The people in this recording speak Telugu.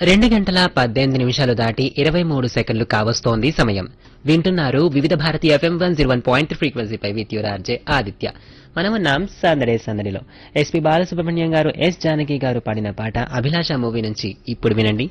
2 గంటల 18 నిమిషాలు దాటి 23 సెకండ్లు కావస్తోంది సమయం. వింటున్నారు వివిధ Bharati FM 101.3 ఫ్రీక్వెన్సీపై with your RJ Aditya. మనమున్నాం సందడే సందడిలో. ఎస్పి బాలసుబ్రహ్మణ్యం గారు, ఎస్ జానకి గారు పాడిన పాట అభిలాష మూవీ నుంచి ఇప్పుడు వినండి.